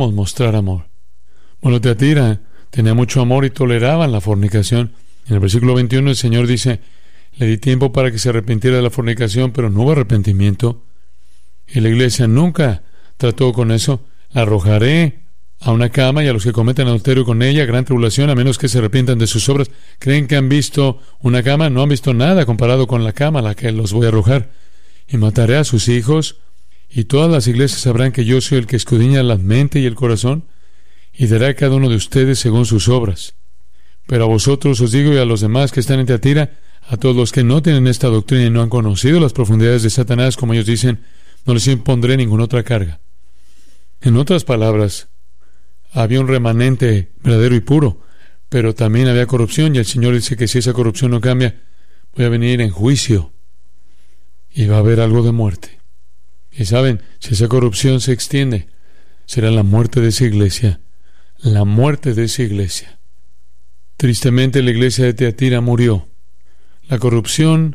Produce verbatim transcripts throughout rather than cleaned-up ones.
mostrar amor. Bueno, Teatira tenía mucho amor y toleraban la fornicación. En el versículo veintiuno el Señor dice: le di tiempo para que se arrepintiera de la fornicación, pero no hubo arrepentimiento. Y la iglesia nunca trató con eso. La arrojaré a una cama, y a los que cometen adulterio con ella, gran tribulación, a menos que se arrepientan de sus obras. ¿Creen que han visto una cama? No han visto nada comparado con la cama a la que los voy a arrojar. Y mataré a sus hijos, y todas las iglesias sabrán que yo soy el que escudriña la mente y el corazón, y daré a cada uno de ustedes según sus obras. Pero a vosotros os digo, y a los demás que están en Teatira, a todos los que no tienen esta doctrina y no han conocido las profundidades de Satanás, como ellos dicen, no les impondré ninguna otra carga. En otras palabras, había un remanente verdadero y puro, pero también había corrupción, y el Señor dice que si esa corrupción no cambia, voy a venir en juicio y va a haber algo de muerte. Y saben, si esa corrupción se extiende, será la muerte de esa iglesia, la muerte de esa iglesia. Tristemente, la iglesia de Teatira murió. La corrupción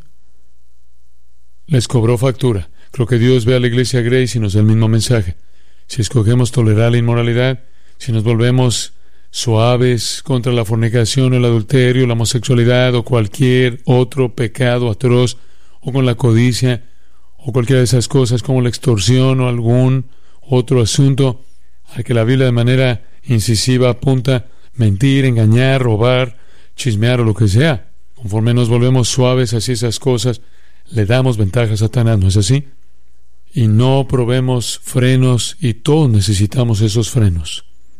les cobró factura. Creo que Dios ve a la iglesia Grace y nos da el mismo mensaje. Si escogemos tolerar la inmoralidad, si nos volvemos suaves contra la fornicación, el adulterio, la homosexualidad o cualquier otro pecado atroz, o con la codicia, o cualquiera de esas cosas como la extorsión o algún otro asunto al que la Biblia de manera incisiva apunta: mentir, engañar, robar, chismear o lo que sea. Conforme nos volvemos suaves hacia esas cosas, le damos ventaja a Satanás, ¿no es así? Y no probemos frenos, y todos necesitamos esos frenos.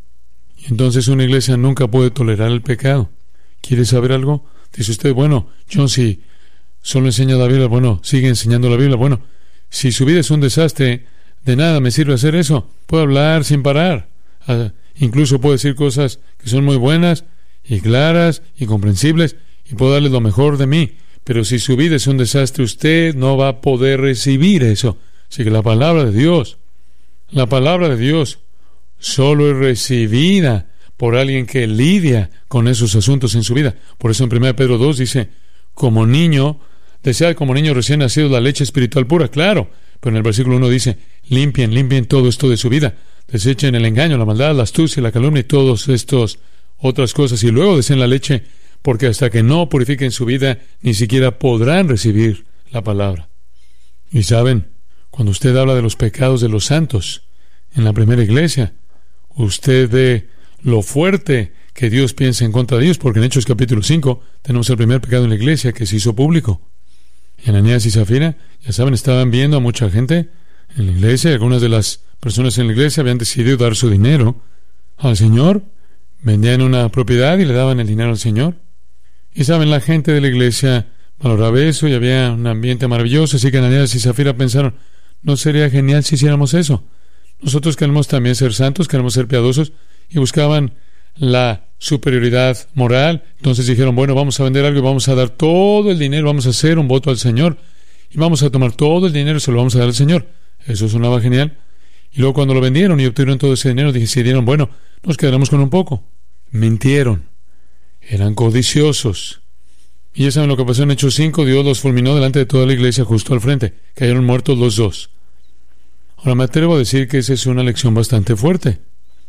Y entonces una iglesia nunca puede tolerar el pecado. ¿Quiere saber algo? Dice usted: bueno, John, si solo enseña la Biblia, bueno, sigue enseñando la Biblia. Bueno, si su vida es un desastre, de nada me sirve hacer eso. Puedo hablar sin parar. Uh, incluso puedo decir cosas que son muy buenas y claras y comprensibles, y puedo darles lo mejor de mí. Pero si su vida es un desastre, usted no va a poder recibir eso. Así que la palabra de Dios, la palabra de Dios, solo es recibida por alguien que lidia con esos asuntos en su vida. Por eso en primera Pedro dos dice: como niño, desead como niño recién nacido la leche espiritual pura. Claro, pero en el versículo uno dice: limpien, limpien todo esto de su vida. Desechen el engaño, la maldad, la astucia, la calumnia y todas estas otras cosas, y luego deseen la leche, porque hasta que no purifiquen su vida, ni siquiera podrán recibir la palabra. Y saben, cuando usted habla de los pecados de los santos en la primera iglesia, usted ve lo fuerte que Dios piensa en contra de ellos, porque en Hechos capítulo cinco tenemos el primer pecado en la iglesia que se hizo público. Y Ananías y Zafira, ya saben, estaban viendo a mucha gente en la iglesia, y algunas de las personas en la iglesia habían decidido dar su dinero al Señor. Vendían una propiedad y le daban el dinero al Señor. Y saben, la gente de la iglesia valoraba eso, y había un ambiente maravilloso. Así que Ananías y Zafira pensaron: ¿no sería genial si hiciéramos eso? Nosotros queremos también ser santos, queremos ser piadosos, y buscaban la superioridad moral. Entonces dijeron: bueno, vamos a vender algo y vamos a dar todo el dinero, vamos a hacer un voto al Señor, y vamos a tomar todo el dinero y se lo vamos a dar al Señor. Eso sonaba genial. Y luego, cuando lo vendieron y obtuvieron todo ese dinero, decidieron: bueno, nos quedaremos con un poco. Mintieron. Eran codiciosos. Y ya saben lo que pasó en Hechos cinco. Dios los fulminó delante de toda la iglesia justo al frente. Cayeron muertos los dos. Ahora me atrevo a decir que esa es una lección bastante fuerte.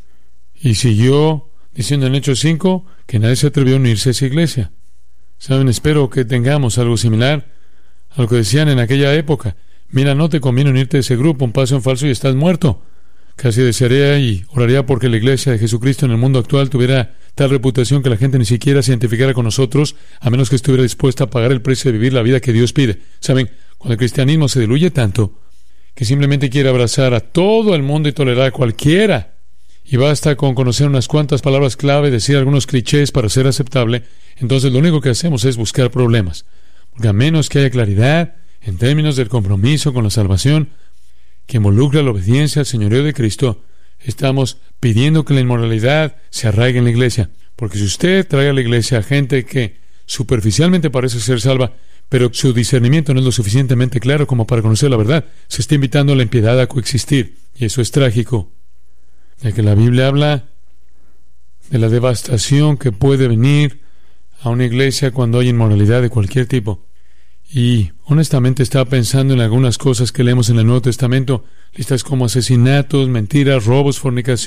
Y siguió diciendo en Hechos cinco que nadie se atrevió a unirse a esa iglesia. Saben, espero que tengamos algo similar a lo que decían en aquella época. Mira, no te conviene unirte a ese grupo, un paso en falso y estás muerto. Casi desearía y oraría porque la iglesia de Jesucristo en el mundo actual tuviera tal reputación que la gente ni siquiera se identificara con nosotros, a menos que estuviera dispuesta a pagar el precio de vivir la vida que Dios pide. Saben, cuando el cristianismo se diluye tanto que simplemente quiere abrazar a todo el mundo y tolerar a cualquiera, y basta con conocer unas cuantas palabras clave, decir algunos clichés para ser aceptable, entonces lo único que hacemos es buscar problemas. Porque a menos que haya claridad en términos del compromiso con la salvación que involucra la obediencia al señorío de Cristo, estamos pidiendo que la inmoralidad se arraigue en la iglesia. Porque si usted trae a la iglesia a gente que superficialmente parece ser salva, pero su discernimiento no es lo suficientemente claro como para conocer la verdad, se está invitando a la impiedad a coexistir. Y eso es trágico, ya que la Biblia habla de la devastación que puede venir a una iglesia cuando hay inmoralidad de cualquier tipo. Y honestamente estaba pensando en algunas cosas que leemos en el Nuevo Testamento, listas como asesinatos, mentiras, robos, fornicación,